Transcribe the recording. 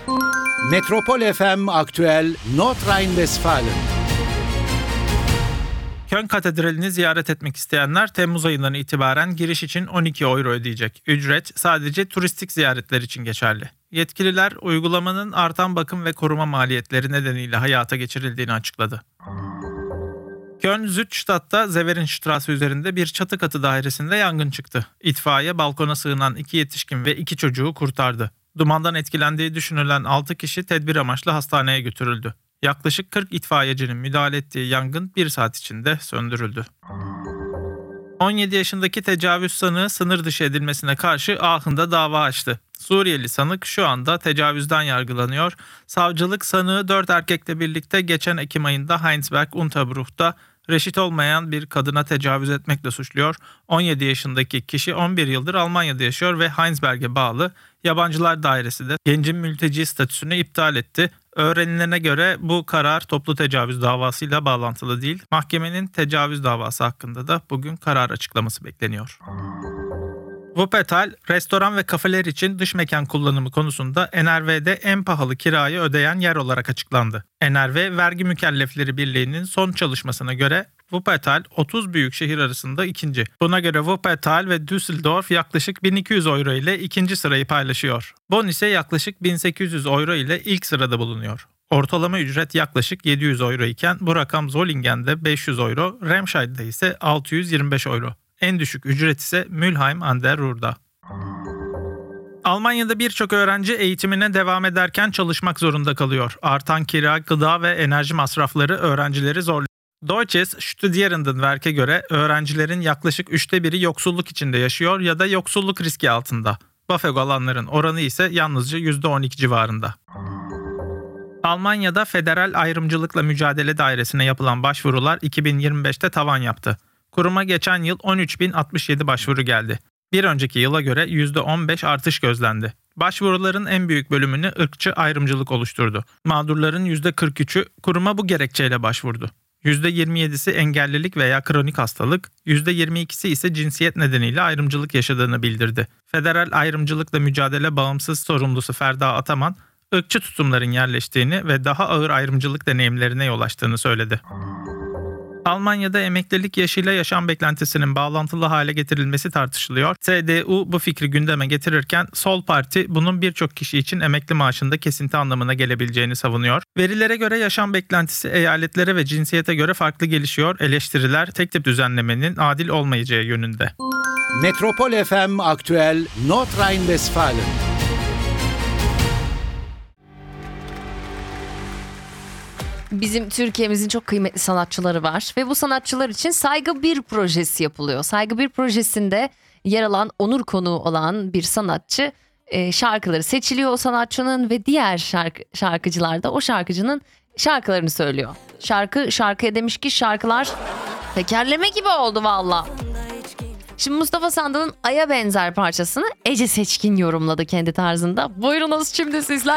Metropol FM Aktüel Nordrhein-Westfalen. Köln Katedrali'ni ziyaret etmek isteyenler Temmuz ayından itibaren giriş için 12 euro ödeyecek. Ücret sadece turistik ziyaretler için geçerli. Yetkililer uygulamanın artan bakım ve koruma maliyetleri nedeniyle hayata geçirildiğini açıkladı. Köln-Südstadt'ta Severinstraße üzerinde bir çatı katı dairesinde yangın çıktı. İtfaiye balkona sığınan 2 yetişkin ve 2 çocuğu kurtardı. Dumandan etkilendiği düşünülen 6 kişi tedbir amaçlı hastaneye götürüldü. Yaklaşık 40 itfaiyecinin müdahale ettiği yangın 1 saat içinde söndürüldü. 17 yaşındaki tecavüz sanığı sınır dışı edilmesine karşı Aachen'da dava açtı. Suriyeli sanık şu anda tecavüzden yargılanıyor. Savcılık sanığı 4 erkekle birlikte geçen Ekim ayında Heinsberg-Unterbruch'ta reşit olmayan bir kadına tecavüz etmekle suçluyor. 17 yaşındaki kişi 11 yıldır Almanya'da yaşıyor ve Heinsberg'e bağlı Yabancılar Dairesi de gencin mülteci statüsünü iptal etti. Öğrenilene göre bu karar toplu tecavüz davasıyla bağlantılı değil. Mahkemenin tecavüz davası hakkında da bugün karar açıklaması bekleniyor. Wuppertal, restoran ve kafeler için dış mekan kullanımı konusunda NRV'de en pahalı kirayı ödeyen yer olarak açıklandı. NRV, Vergi Mükellefleri Birliği'nin son çalışmasına göre Wuppertal 30 büyük şehir arasında ikinci. Buna göre Wuppertal ve Düsseldorf yaklaşık 1200 euro ile ikinci sırayı paylaşıyor. Bonn ise yaklaşık 1800 euro ile ilk sırada bulunuyor. Ortalama ücret yaklaşık 700 euro iken bu rakam Zollingen'de 500 euro, Remscheide'de ise 625 euro. En düşük ücret ise Mülheim an der Ruhr'da. Almanya'da birçok öğrenci eğitimine devam ederken çalışmak zorunda kalıyor. Artan kira, gıda ve enerji masrafları öğrencileri zorluyor. Deutsches Studierendenwerk'e göre öğrencilerin yaklaşık 1/3'ü yoksulluk içinde yaşıyor ya da yoksulluk riski altında. BAföG alanların oranı ise yalnızca %12 civarında. Almanya'da Federal Ayrımcılıkla Mücadele Dairesi'ne yapılan başvurular 2025'te tavan yaptı. Kuruma geçen yıl 13.067 başvuru geldi. Bir önceki yıla göre %15 artış gözlendi. Başvuruların en büyük bölümünü ırkçı ayrımcılık oluşturdu. Mağdurların %43'ü kuruma bu gerekçeyle başvurdu. %27'si engellilik veya kronik hastalık, %22'si ise cinsiyet nedeniyle ayrımcılık yaşadığını bildirdi. Federal Ayrımcılıkla Mücadele Bağımsız Sorumlusu Ferda Ataman, ırkçı tutumların yerleştiğini ve daha ağır ayrımcılık deneyimlerine yol açtığını söyledi. Almanya'da emeklilik yaşıyla yaşam beklentisinin bağlantılı hale getirilmesi tartışılıyor. CDU bu fikri gündeme getirirken Sol Parti bunun birçok kişi için emekli maaşında kesinti anlamına gelebileceğini savunuyor. Verilere göre yaşam beklentisi eyaletlere ve cinsiyete göre farklı gelişiyor. Eleştiriler tek tip düzenlemenin adil olmayacağı yönünde. Metropol FM Aktüel Nordrhein-Westfalen. Bizim Türkiye'mizin çok kıymetli sanatçıları var ve bu sanatçılar için Saygı 1 projesi yapılıyor. Saygı 1 projesinde yer alan, onur konuğu olan bir sanatçı şarkıları seçiliyor o sanatçının ve diğer şarkıcılar da o şarkıcının şarkılarını söylüyor. Şarkıya demiş ki şarkılar tekerleme gibi oldu valla. Şimdi Mustafa Sandal'ın Ay'a benzer parçasını Ece Seçkin yorumladı kendi tarzında. Buyurunuz şimdi sizler.